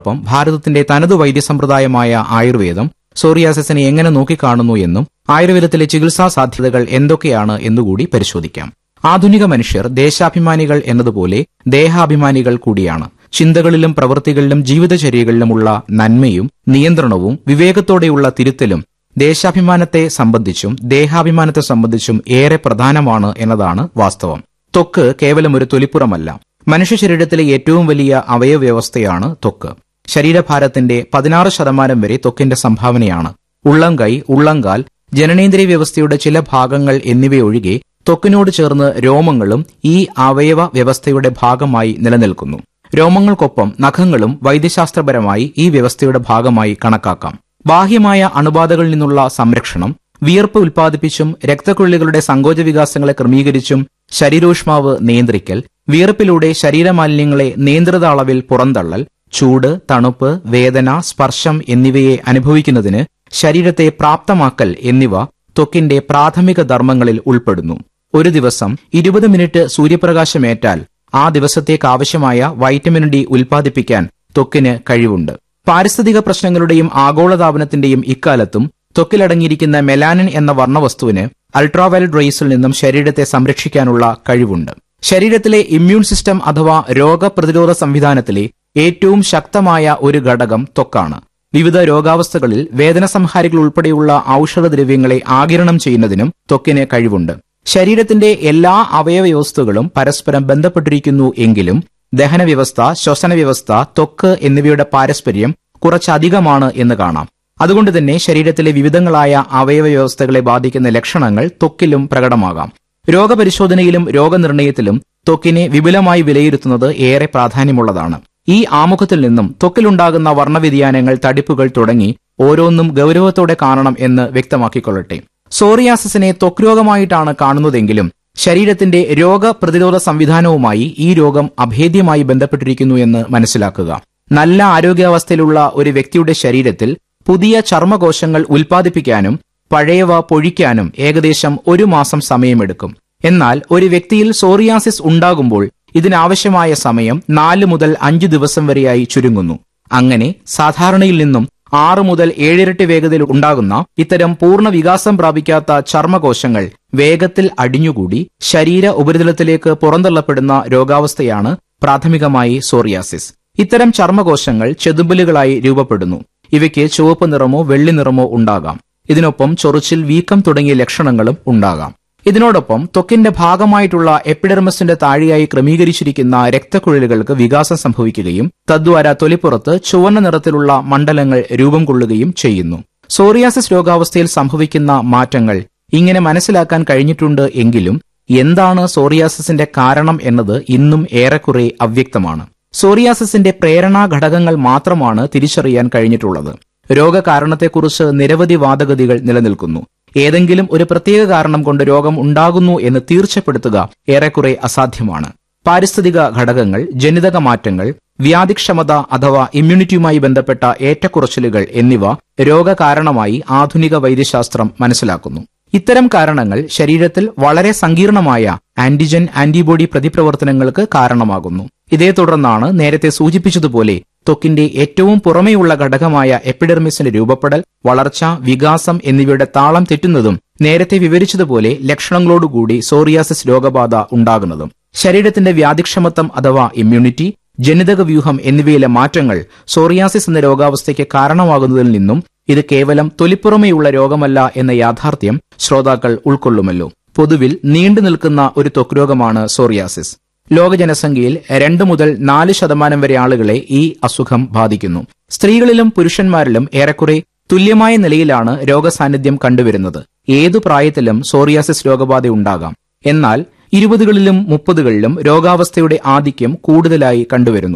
ഒപ്പം ഭാരതത്തിന്റെ തനതു വൈദ്യസമ്പ്രദായമായ ആയുർവേദം സോറിയാസിസിനെ എങ്ങനെ നോക്കിക്കാണുന്നു എന്നും ആയുർവേദത്തിലെ ചികിത്സാ സാധ്യതകൾ എന്തൊക്കെയാണ് എന്നുകൂടി പരിശോധിക്കാം. ആധുനിക മനുഷ്യർ ദേശാഭിമാനികൾ എന്നതുപോലെ ദേഹാഭിമാനികൾ കൂടിയാണ്. ചിന്തകളിലും പ്രവൃത്തികളിലും ജീവിതചര്യകളിലുമുള്ള നന്മയും നിയന്ത്രണവും വിവേകത്തോടെയുള്ള തിരുത്തലും ദേശാഭിമാനത്തെ സംബന്ധിച്ചും ദേഹാഭിമാനത്തെ സംബന്ധിച്ചും ഏറെ പ്രധാനമാണ് എന്നതാണ് വാസ്തവം. ത്വക്ക് കേവലം ഒരു തൊലിപ്പുറമല്ല. മനുഷ്യ ശരീരത്തിലെ ഏറ്റവും വലിയ അവയവ്യവസ്ഥയാണ് ത്വക്ക്. ശരീരഭാരത്തിന്റെ 16% വരെ ത്വക്കിന്റെ സംഭാവനയാണ്. ഉള്ളംകൈ, ഉള്ളംകാൽ, ജനനേന്ദ്രിയ വ്യവസ്ഥയുടെ ചില ഭാഗങ്ങൾ എന്നിവയൊഴികെ ത്വക്കിനോട് ചേർന്ന് രോമങ്ങളും ഈ അവയവ വ്യവസ്ഥയുടെ ഭാഗമായി നിലനിൽക്കുന്നു. രോമങ്ങൾക്കൊപ്പം നഖങ്ങളും വൈദ്യശാസ്ത്രപരമായി ഈ വ്യവസ്ഥയുടെ ഭാഗമായി കണക്കാക്കാം. ബാഹ്യമായ അണുബാധകളിൽ നിന്നുള്ള സംരക്ഷണം, വിയർപ്പ് ഉൽപ്പാദിപ്പിച്ചും രക്തക്കുഴലുകളുടെ സങ്കോചവികാസങ്ങളെ ക്രമീകരിച്ചും ശരീരോഷ്മാവ് നിയന്ത്രിക്കൽ, വിയർപ്പിലൂടെ ശരീരമാലിന്യങ്ങളെ നിയന്ത്രിത അളവിൽ പുറന്തള്ളൽ, ചൂട്, തണുപ്പ്, വേദന, സ്പർശം എന്നിവയെ അനുഭവിക്കുന്നതിന് ശരീരത്തെ പ്രാപ്തമാക്കൽ എന്നിവ ത്വക്കിന്റെ പ്രാഥമിക ധർമ്മങ്ങളിൽ ഉൾപ്പെടുന്നു. ഒരു ദിവസം 20 മിനിറ്റ് സൂര്യപ്രകാശമേറ്റാൽ ആ ദിവസത്തേക്കാവശ്യമായ വൈറ്റമിൻ ഡി ഉൽപ്പാദിപ്പിക്കാൻ ത്വക്കിന് കഴിവുണ്ട്. പാരിസ്ഥിതിക പ്രശ്നങ്ങളുടെയും ആഗോളതാപനത്തിന്റെയും ഇക്കാലത്തും ത്വക്കിലടങ്ങിയിരിക്കുന്ന മെലാനിൻ എന്ന വർണ്ണവസ്തുവിന് അൾട്രാവയലറ്റ് റേസിൽ നിന്നും ശരീരത്തെ സംരക്ഷിക്കാനുള്ള കഴിവുണ്ട്. ശരീരത്തിലെ ഇമ്മ്യൂൺ സിസ്റ്റം അഥവാ രോഗപ്രതിരോധ സംവിധാനത്തിലെ ഏറ്റവും ശക്തമായ ഒരു ഘടകം ത്വക്കാണ്. വിവിധ രോഗാവസ്ഥകളിൽ വേദനസംഹാരികൾ ഉൾപ്പെടെയുള്ള ഔഷധദ്രവ്യങ്ങളെ ആഗിരണം ചെയ്യുന്നതിനും ത്വക്കിന് കഴിവുണ്ട്. ശരീരത്തിന്റെ എല്ലാ അവയവവ്യവസ്ഥകളും പരസ്പരം ബന്ധപ്പെട്ടിരിക്കുന്നു എങ്കിലും ദഹനവ്യവസ്ഥ, ശ്വസനവ്യവസ്ഥ, ത്വക്ക് എന്നിവയുടെ പാരസ്പര്യം കുറച്ചധികമാണ് എന്ന് കാണാം. അതുകൊണ്ട് തന്നെ ശരീരത്തിലെ വിവിധങ്ങളായ അവയവവ്യവസ്ഥകളെ ബാധിക്കുന്ന ലക്ഷണങ്ങൾ ത്വക്കിലും പ്രകടമാകാം. രോഗപരിശോധനയിലും രോഗനിർണയത്തിലും ത്വക്കിനെ വിപുലമായി വിലയിരുത്തുന്നത് ഏറെ പ്രാധാന്യമുള്ളതാണ്. ഈ ആമുഖത്തിൽ നിന്നും ത്വക്കിലുണ്ടാകുന്ന വർണ്ണവ്യതിയാനങ്ങൾ, തടിപ്പുകൾ തുടങ്ങി ഓരോന്നും ഗൌരവത്തോടെ കാണണം എന്ന് വ്യക്തമാക്കിക്കൊള്ളട്ടെ. സോറിയാസിസിനെ ത്വക്ക് രോഗമായിട്ടാണ് കാണുന്നതെങ്കിലും ശരീരത്തിന്റെ രോഗപ്രതിരോധ സംവിധാനവുമായി ഈ രോഗം അഭേദ്യമായി ബന്ധപ്പെട്ടിരിക്കുന്നു എന്ന് മനസ്സിലാക്കുക. നല്ല ആരോഗ്യാവസ്ഥയിലുള്ള ഒരു വ്യക്തിയുടെ ശരീരത്തിൽ പുതിയ ചർമ്മകോശങ്ങൾ ഉൽപ്പാദിപ്പിക്കാനും പഴയവ പൊഴിക്കാനും ഏകദേശം 1 മാസം സമയമെടുക്കും. എന്നാൽ ഒരു വ്യക്തിയിൽ സോറിയാസിസ് ഉണ്ടാകുമ്പോൾ ഇതിനാവശ്യമായ സമയം 4 മുതൽ 5 ദിവസം വരെയായി ചുരുങ്ങുന്നു. അങ്ങനെ സാധാരണയിൽ നിന്നും 6 മുതൽ 7 ഇരട്ടി വേഗതയിൽ ഉണ്ടാകുന്ന ഇത്തരം പൂർണ്ണ വികാസം പ്രാപിക്കാത്ത ചർമ്മകോശങ്ങൾ വേഗത്തിൽ അടിഞ്ഞുകൂടി ശരീര ഉപരിതലത്തിലേക്ക് പുറന്തള്ളപ്പെടുന്ന രോഗാവസ്ഥയാണ് പ്രാഥമികമായി സോറിയാസിസ്. ഇത്തരം ചർമ്മകോശങ്ങൾ ചെതുമ്പലുകളായി രൂപപ്പെടുന്നു. ഇവയ്ക്ക് ചുവപ്പ് നിറമോ വെള്ളി നിറമോ ഉണ്ടാകാം. ഇതിനൊപ്പം ചൊറിച്ചിൽ, വീക്കം തുടങ്ങിയ ലക്ഷണങ്ങളും ഉണ്ടാകാം. ഇതിനോടൊപ്പം ത്വക്കിന്റെ ഭാഗമായിട്ടുള്ള എപ്പിഡെർമിസിന്റെ താഴെയായി ക്രമീകരിച്ചിരിക്കുന്ന രക്തക്കുഴലുകൾക്ക് വികാസം സംഭവിക്കുകയും തദ്വാര തൊലിപ്പുറത്ത് ചുവന്ന നിറത്തിലുള്ള മണ്ഡലങ്ങൾ രൂപം കൊള്ളുകയും ചെയ്യുന്നു. സോറിയാസിസ് രോഗാവസ്ഥയിൽ സംഭവിക്കുന്ന മാറ്റങ്ങൾ ഇങ്ങനെ മനസ്സിലാക്കാൻ കഴിഞ്ഞിട്ടുണ്ട് എങ്കിലും എന്താണ് സോറിയാസിസിന്റെ കാരണം എന്നത് ഇന്നും ഏറെക്കുറെ അവ്യക്തമാണ്. സോറിയാസിസിന്റെ പ്രേരണാ ഘടകങ്ങൾ മാത്രമാണ് തിരിച്ചറിയാൻ കഴിഞ്ഞിട്ടുള്ളത്. രോഗകാരണത്തെക്കുറിച്ച് നിരവധി വാദഗതികൾ നിലനിൽക്കുന്നു. ഏതെങ്കിലും ഒരു പ്രത്യേക കാരണം കൊണ്ട് രോഗം ഉണ്ടാകുന്നു എന്ന് തീർച്ചപ്പെടുത്തുക ഏറെക്കുറെ അസാധ്യമാണ്. പാരിസ്ഥിതിക ഘടകങ്ങൾ, ജനിതക മാറ്റങ്ങൾ, വ്യാധിക്ഷമത അഥവാ ഇമ്മ്യൂണിറ്റിയുമായി ബന്ധപ്പെട്ട ഏറ്റക്കുറച്ചിലുകൾ എന്നിവ രോഗകാരണമായി ആധുനിക വൈദ്യശാസ്ത്രം മനസ്സിലാക്കുന്നു. ഇത്തരം കാരണങ്ങൾ ശരീരത്തിൽ വളരെ സങ്കീർണമായ ആന്റിജൻ ആന്റിബോഡി പ്രതിപ്രവർത്തനങ്ങൾക്ക് കാരണമാകുന്നു. ഇതേ തുടർന്നാണ് നേരത്തെ സൂചിപ്പിച്ചതുപോലെ ത്വക്കിന്റെ ഏറ്റവും പുറമേയുള്ള ഘടകമായ എപ്പിഡെർമിസിന്റെ രൂപപ്പെടൽ, വളർച്ച, വികാസം എന്നിവയുടെ താളം തെറ്റുന്നതും നേരത്തെ വിവരിച്ചതുപോലെ ലക്ഷണങ്ങളോടുകൂടി സോറിയാസിസ് രോഗബാധ ഉണ്ടാകുന്നതും. ശരീരത്തിന്റെ വ്യാധിക്ഷമത്വം അഥവാ ഇമ്മ്യൂണിറ്റി, ജനിതക വ്യൂഹം എന്നിവയിലെ മാറ്റങ്ങൾ സോറിയാസിസ് എന്ന രോഗാവസ്ഥയ്ക്ക് കാരണമാകുന്നതിൽ നിന്നും ഇത് കേവലം തൊലിപ്പുറമേയുള്ള രോഗമല്ല എന്ന യാഥാർത്ഥ്യം ശ്രോതാക്കൾ ഉൾക്കൊള്ളുമല്ലോ. പൊതുവിൽ നീണ്ടു നിൽക്കുന്ന ഒരു ത്വക്ക് രോഗമാണ് സോറിയാസിസ്. ലോക ജനസംഖ്യയിൽ 2 മുതൽ 4% വരെ ആളുകളെ ഈ അസുഖം ബാധിക്കുന്നു. സ്ത്രീകളിലും പുരുഷന്മാരിലും ഏറെക്കുറെ തുല്യമായ നിലയിലാണ് രോഗസാന്നിധ്യം കണ്ടുവരുന്നത്. ഏതു പ്രായത്തിലും സോറിയാസിസ് രോഗബാധ ഉണ്ടാകാം. എന്നാൽ 20കളിലും 30കളിലും രോഗാവസ്ഥയുടെ ആധിക്യം കൂടുതലായി കണ്ടുവരുന്നു.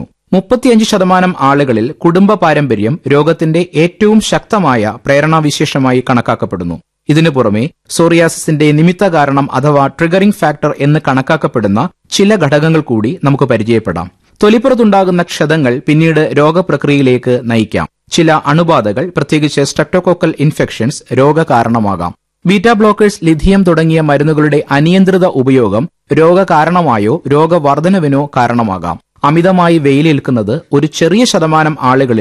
35% ആളുകളിൽ കുടുംബ പാരമ്പര്യം രോഗത്തിന്റെ ഏറ്റവും ശക്തമായ പ്രേരണാവിശേഷമായി കണക്കാക്കപ്പെടുന്നു. ഇതിനു പുറമെ സോറിയാസിസിന്റെ നിമിത്ത കാരണം അഥവാ ട്രിഗറിംഗ് ഫാക്ടർ എന്ന് കണക്കാക്കപ്പെടുന്ന ചില ഘടകങ്ങൾ കൂടി നമുക്ക് പരിചയപ്പെടാം. തൊലിപ്പുറത്തുണ്ടാകുന്ന ക്ഷതങ്ങൾ പിന്നീട് രോഗപ്രക്രിയയിലേക്ക് നയിക്കാം. ചില അണുബാധകൾ, പ്രത്യേകിച്ച് streptococcal infections രോഗകാരണമാകാം. Beta blockers, lithium തുടങ്ങിയ മരുന്നുകളുടെ അനിയന്ത്രിത ഉപയോഗം രോഗകാരണമായോ രോഗവർദ്ധനവിനോ കാരണമാകാം. അമിതമായി വെയിലേൽക്കുന്നത് ഒരു ചെറിയ ശതമാനം ആളുകളിൽ